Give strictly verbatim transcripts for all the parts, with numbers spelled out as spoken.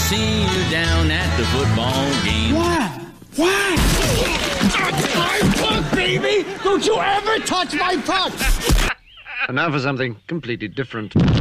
seeing you down at the football game. Why? Why? My puck, baby! Don't you ever touch my puck! And now for something completely different. You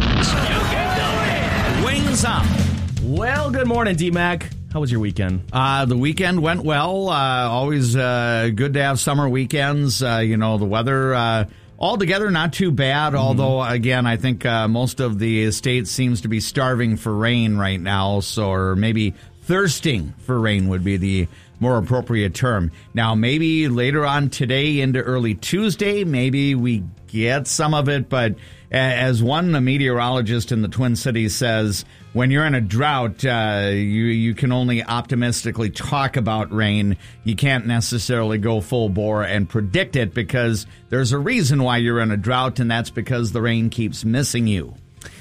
can do it! Wings up. Well, good morning, D-Mac. How was your weekend? Uh, the weekend went well. Uh, always uh, good to have summer weekends. Uh, you know, the weather uh, altogether not too bad, mm-hmm. although, again, I think uh, most of the state seems to be starving for rain right now, so or maybe thirsting for rain would be the more appropriate term. Now, maybe later on today into early Tuesday, maybe we get some of it, but as one meteorologist in the Twin Cities says, when you're in a drought, uh, you you can only optimistically talk about rain. You can't necessarily go full bore and predict it because there's a reason why you're in a drought, and that's because the rain keeps missing you.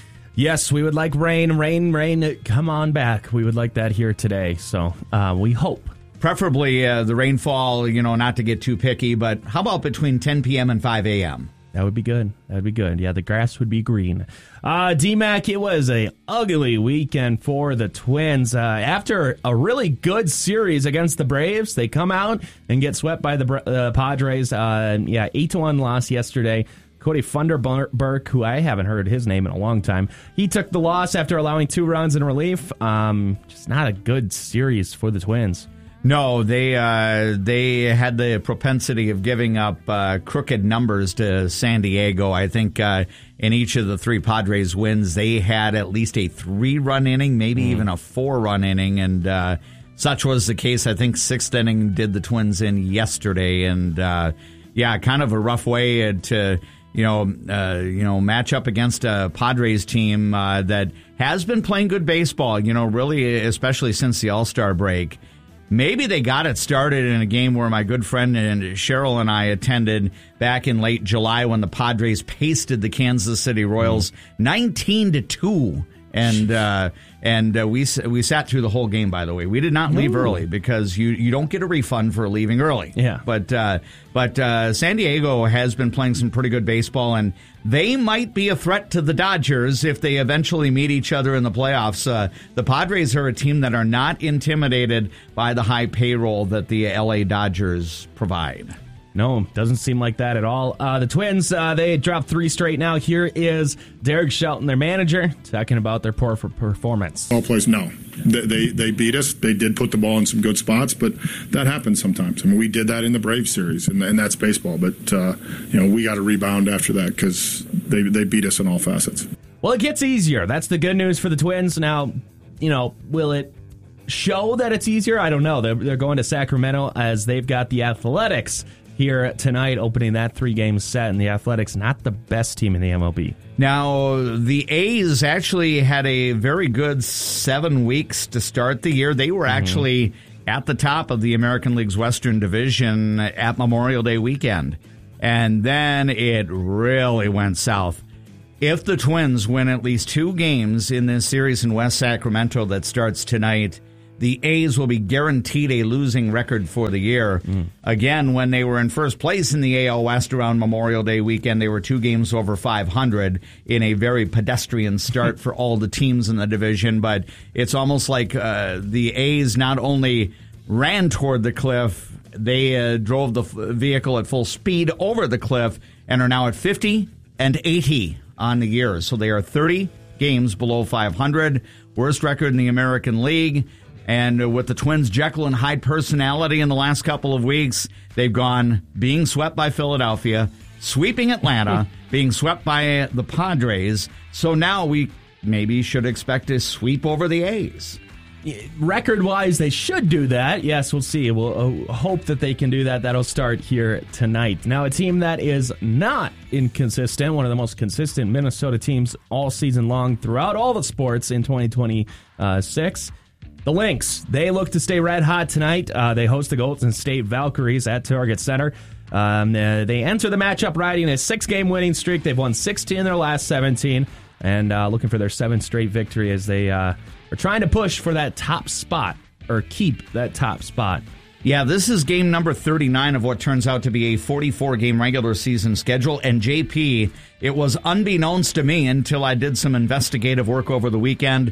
Yes, we would like rain, rain, rain. Come on back. We would like that here today, so uh, we hope. Preferably uh, the rainfall, you know, not to get too picky, but how about between ten p.m. and five a.m.? That would be good. That would be good. Yeah, the grass would be green. Uh, D-Mac, it was a ugly weekend for the Twins. Uh, after a really good series against the Braves, they come out and get swept by the uh, Padres. Uh, yeah, eight to one loss yesterday. Cody Funderburk, who I haven't heard his name in a long time, he took the loss after allowing two runs in relief. Um, just not a good series for the Twins. No, they uh, they had the propensity of giving up uh, crooked numbers to San Diego. I think uh, in each of the three Padres wins, they had at least a three-run inning, maybe mm. even a four-run inning, and uh, such was the case. I think sixth inning did the Twins in yesterday, and uh, yeah, kind of a rough way to you know uh, you know match up against a Padres team uh, that has been playing good baseball. You know, really, especially since the All-Star break. Maybe they got it started in a game where my good friend and Cheryl and I attended back in late July when the Padres pasted the Kansas City Royals mm. nineteen to two. And uh, and uh, we we sat through the whole game, by the way. We did not leave Ooh. early because you, you don't get a refund for leaving early. Yeah. But uh, but uh, San Diego has been playing some pretty good baseball, and they might be a threat to the Dodgers if they eventually meet each other in the playoffs. Uh, the Padres are a team that are not intimidated by the high payroll that the L A Dodgers provide. No, doesn't seem like that at all. Uh, the Twins, uh, they dropped three straight now. Here is Derek Shelton, their manager, talking about their poor performance. Ball plays, no. They, they they beat us. They did put the ball in some good spots, but that happens sometimes. I mean, we did that in the Braves series, and, and that's baseball. But, uh, you know, we got to rebound after that because they, they beat us in all facets. Well, it gets easier. That's the good news for the Twins. Now, you know, will it show that it's easier? I don't know. They're, they're going to Sacramento as they've got the Athletics here tonight, opening that three-game set, and the Athletics not the best team in the M L B. Now, the A's actually had a very good seven weeks to start the year. They were actually mm-hmm. at the top of the American League's Western Division at Memorial Day weekend, and then it really went south. If the Twins win at least two games in this series in West Sacramento that starts tonight, the A's will be guaranteed a losing record for the year. Mm. Again, when they were in first place in the A L West around Memorial Day weekend, they were two games over five hundred in a very pedestrian start for all the teams in the division. But it's almost like uh, the A's not only ran toward the cliff, they uh, drove the f- vehicle at full speed over the cliff and are now at fifty and eighty on the year. So they are thirty games below five hundred, worst record in the American League. And with the Twins' Jekyll and Hyde personality in the last couple of weeks, they've gone being swept by Philadelphia, sweeping Atlanta, being swept by the Padres. So now we maybe should expect a sweep over the A's. Record-wise, they should do that. Yes, we'll see. We'll uh, hope that they can do that. That'll start here tonight. Now, a team that is not inconsistent, one of the most consistent Minnesota teams all season long throughout all the sports in twenty twenty-six, the Lynx. They look to stay red hot tonight. Uh, they host the Golden State Valkyries at Target Center. Um, uh, they enter the matchup riding a six-game winning streak. They've won sixteen in their last seventeen, and uh, looking for their seventh straight victory as they uh, are trying to push for that top spot, or keep that top spot. Yeah, this is game number thirty-nine of what turns out to be a forty-four game regular season schedule. And J P, it was unbeknownst to me until I did some investigative work over the weekend.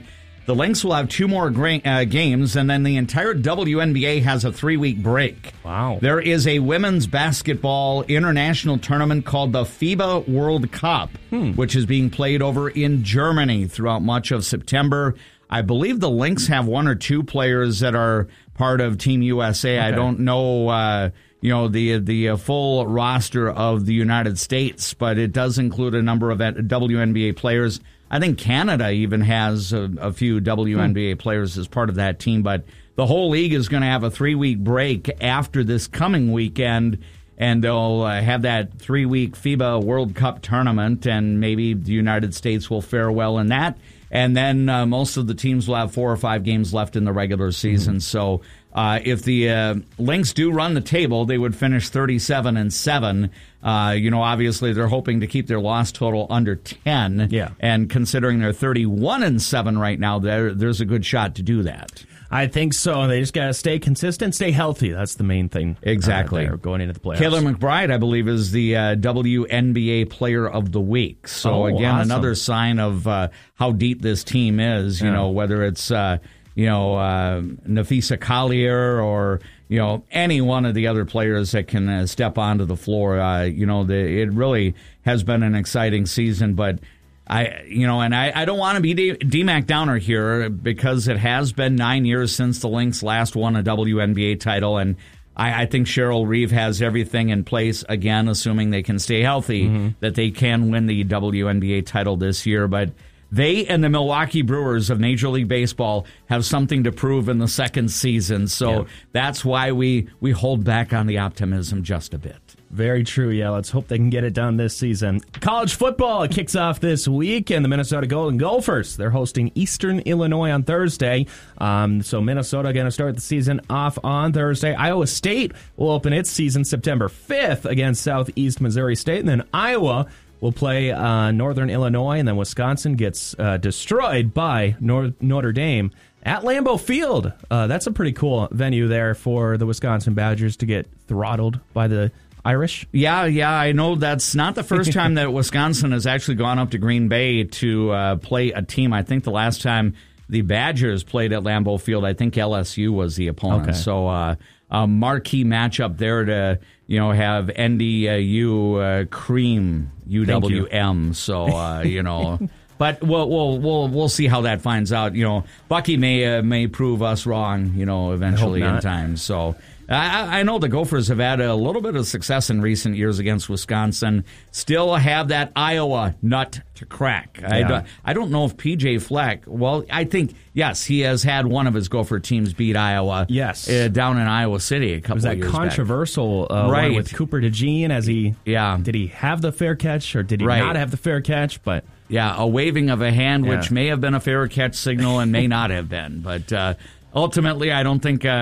The Lynx will have two more gra- uh, games, and then the entire W N B A has a three-week break. Wow. There is a women's basketball international tournament called the FIBA World Cup, hmm. which is being played over in Germany throughout much of September. I believe the Lynx have one or two players that are part of Team U S A. Okay. I don't know, uh, you know, the the uh, full roster of the United States, but it does include a number of W N B A players. I think Canada even has a, a few W N B A hmm. players as part of that team, but the whole league is going to have a three-week break after this coming weekend, and they'll uh, have that three-week FIBA World Cup tournament, and maybe the United States will fare well in that. And then uh, most of the teams will have four or five games left in the regular season. Mm-hmm. So uh, if the uh, Lynx do run the table, they would finish thirty-seven and seven. Uh, you know, obviously they're hoping to keep their loss total under ten. Yeah. And considering they're thirty-one and seven right now, there there's a good shot to do that. I think so. They just got to stay consistent, stay healthy. That's the main thing. Exactly. Uh, going into the playoffs. Kayla McBride, I believe, is the uh, W N B A Player of the Week. So, oh, again, awesome. another sign of uh, how deep this team is, you yeah. know, whether it's, uh, you know, uh, Nafisa Collier or, you know, any one of the other players that can uh, step onto the floor. Uh, you know, the, it really has been an exciting season, but I, you know, and I, I don't want to be D- D-Mac Downer here because it has been nine years since the Lynx last won a W N B A title, and I, I think Cheryl Reeve has everything in place, again, assuming they can stay healthy, mm-hmm. that they can win the W N B A title this year. But they and the Milwaukee Brewers of Major League Baseball have something to prove in the second season, so yeah. that's why we, we hold back on the optimism just a bit. Very true, yeah. Let's hope they can get it done this season. College football kicks off this week, and the Minnesota Golden Gophers, they're hosting Eastern Illinois on Thursday. Um, so Minnesota going to start the season off on Thursday. Iowa State will open its season September fifth against Southeast Missouri State, and then Iowa will play uh, Northern Illinois, and then Wisconsin gets uh, destroyed by Nor- Notre Dame at Lambeau Field. Uh, that's a pretty cool venue there for the Wisconsin Badgers to get throttled by the Irish? Yeah, yeah, I know that's not the first time that Wisconsin has actually gone up to Green Bay to uh, play a team. I think the last time the Badgers played at Lambeau Field, I think L S U was the opponent. Okay. So uh, a marquee matchup there to, you know, have N D U uh, cream U W M. You. So, uh, you know... But we'll we'll we'll we'll see how that finds out. You know, Bucky may uh, may prove us wrong. You know, eventually in time. So I, I know the Gophers have had a little bit of success in recent years against Wisconsin. Still have that Iowa nut to crack. Yeah. I don't, I don't know if P J Fleck. Well, I think yes, he has had one of his Gopher teams beat Iowa. Yes, uh, down in Iowa City a couple was that of years controversial back. Uh, right one with Cooper DeJean? As he yeah, did he have the fair catch or did he right. not have the fair catch? But yeah, a waving of a hand, yeah. which may have been a fair catch signal and may not have been. But uh, ultimately, I don't think uh,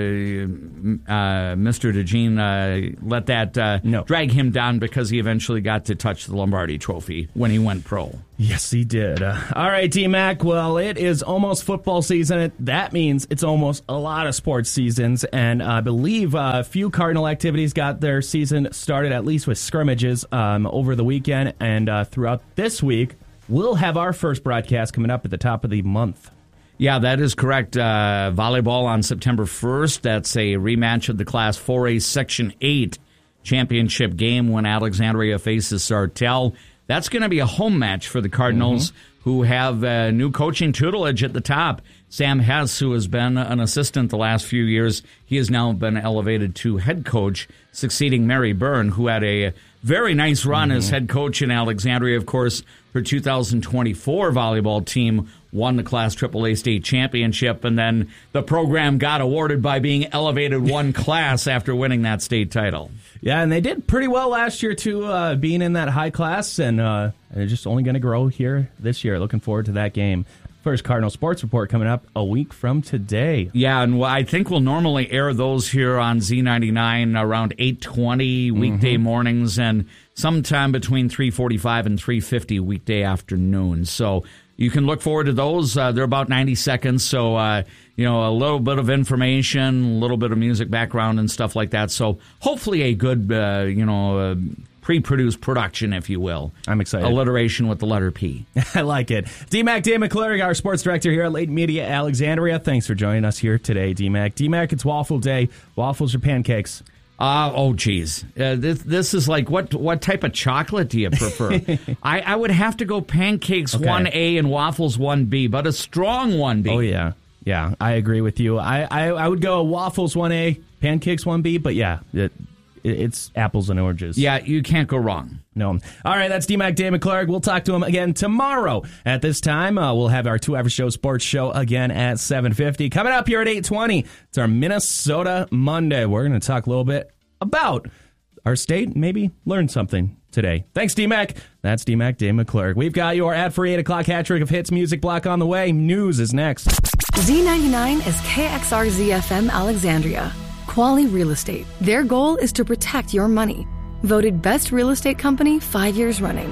uh, Mister DeJean uh, let that uh, no. drag him down because he eventually got to touch the Lombardi Trophy when he went pro. Yes, he did. Uh, all right, D-Mac. Well, it is almost football season. That means it's almost a lot of sports seasons. And I believe a few Cardinal activities got their season started, at least with scrimmages, um, over the weekend. And uh, throughout this week, we'll have our first broadcast coming up at the top of the month. Yeah, that is correct. Uh, volleyball on September first. That's a rematch of the Class four A Section eight championship game when Alexandria faces Sartell. That's going to be a home match for the Cardinals, mm-hmm. who have uh, new coaching tutelage at the top. Sam Hess, who has been an assistant the last few years, he has now been elevated to head coach, succeeding Mary Byrne, who had a very nice run mm-hmm. as head coach in Alexandria. Of course, her two thousand twenty-four volleyball team won the Class triple A state championship, and then the program got awarded by being elevated one class after winning that state title. Yeah, and they did pretty well last year, too, uh, being in that high class, and uh, they're just only going to grow here this year. Looking forward to that game. First Cardinal Sports Report coming up a week from today. Yeah, and I think we'll normally air those here on Z ninety-nine around eight twenty weekday mm-hmm. mornings and sometime between three forty-five and three fifty weekday afternoon. So you can look forward to those. Uh, they're about ninety seconds, so uh, you know, a little bit of information, a little bit of music background and stuff like that. So hopefully a good, uh, you know, uh, pre-produced production, if you will. I'm excited. Alliteration with the letter P. I like it. D-Mac, Dan McClurg, our sports director here at Late Media Alexandria. Thanks for joining us here today, D-Mac. D-Mac, it's waffle day. Waffles or pancakes? Uh, oh, geez. Uh, this this is like, what what type of chocolate do you prefer? I, I would have to go pancakes Okay. one A and waffles one B, but a strong one B. Oh, yeah. Yeah, I agree with you. I, I, I would go waffles one A, pancakes one B, but yeah, it, it's apples and oranges. Yeah, you can't go wrong. No. All right, that's D-Mac, Dan McClurg. We'll talk to him again tomorrow at this time. Uh, we'll have our two-hour show sports show again at seven fifty. Coming up here at eight twenty, it's our Minnesota Monday. We're going to talk a little bit about our state, maybe learn something today. Thanks, D-Mac. That's D-Mac, Dan McClurg. We've got your ad-free eight o'clock hat trick of hits music block on the way. News is next. Z ninety-nine is K X R Z F M Alexandria. Quality Real Estate. Their goal is to protect your money. Voted best real estate company five years running.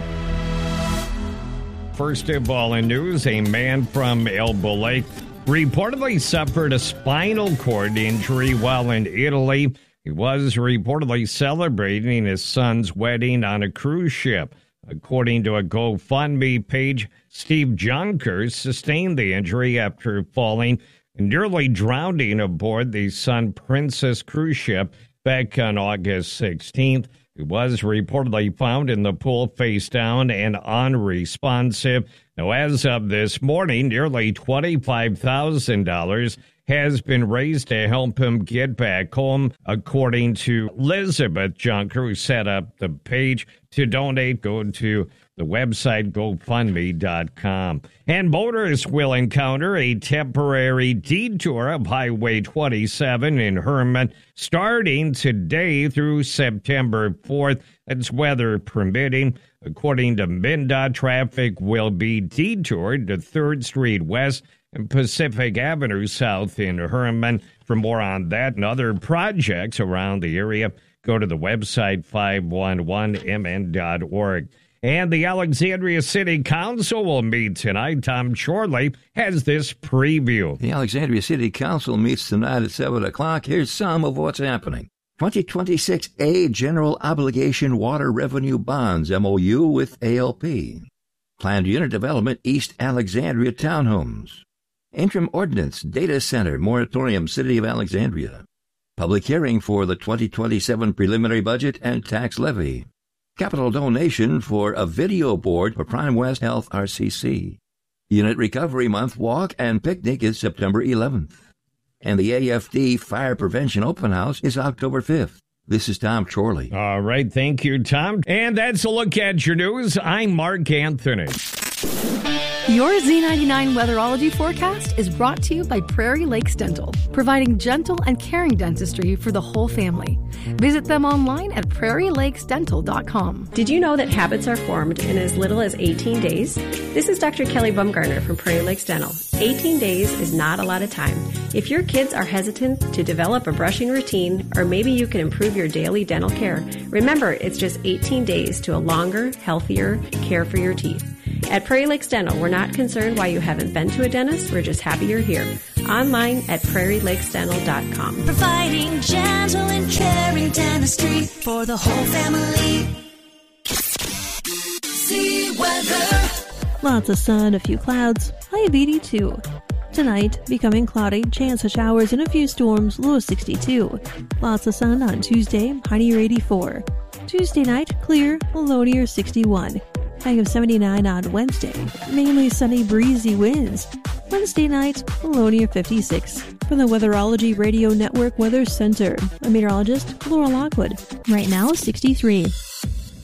First of all in news, a man from Elbow Lake reportedly suffered a spinal cord injury while in Italy. He was reportedly celebrating his son's wedding on a cruise ship. According to a GoFundMe page, Steve Junkers sustained the injury after falling and nearly drowning aboard the Sun Princess cruise ship back on August sixteenth. He was reportedly found in the pool face down and unresponsive. Now, as of this morning, nearly twenty-five thousand dollars has been raised to help him get back home, according to Elizabeth Junker, who set up the page. To donate, go to the website go fund me dot com. And motorists will encounter a temporary detour of Highway twenty-seven in Herman starting today through September fourth. That's weather permitting. According to MnDOT, traffic will be detoured to third Street West and Pacific Avenue South in Herman. For more on that and other projects around the area, go to the website five one one m n dot org. And the Alexandria City Council will meet tonight. Tom Chorley has this preview. The Alexandria City Council meets tonight at seven o'clock. Here's some of what's happening. twenty twenty-six A General Obligation Water Revenue Bonds M O U with A L P. Planned Unit Development East Alexandria Townhomes. Interim Ordinance Data Center Moratorium City of Alexandria. Public hearing for the twenty twenty-seven preliminary budget and tax levy. Capital donation for a video board for Prime West Health R C C. Unit Recovery Month walk and picnic is September eleventh. And the A F D Fire Prevention Open House is October fifth. This is Tom Chorley. All right, thank you, Tom. And that's a look at your news. I'm Mark Anthony. Your Z ninety-nine weatherology forecast is brought to you by Prairie Lakes Dental, providing gentle and caring dentistry for the whole family. Visit them online at prairie lakes dental dot com. Did you know that habits are formed in as little as eighteen days? This is Doctor Kelly Bumgarner from Prairie Lakes Dental. eighteen days is not a lot of time. If your kids are hesitant to develop a brushing routine, or maybe you can improve your daily dental care, remember it's just eighteen days to a longer, healthier care for your teeth. At Prairie Lakes Dental, we're not concerned why you haven't been to a dentist. We're just happy you're here. Online at prairie lakes dental dot com. Providing gentle and caring dentistry for the whole family. See weather. Lots of sun, a few clouds, high of eighty-two. Tonight, becoming cloudy, chance of showers and a few storms, low of sixty-two. Lots of sun on Tuesday, high near eighty-four. Tuesday night, clear, low near sixty-one. High of seventy-nine on Wednesday. Mainly sunny, breezy winds. Wednesday night, low near fifty-six. From the Weatherology Radio Network Weather Center, I'm meteorologist Laura Lockwood. Right now, sixty-three.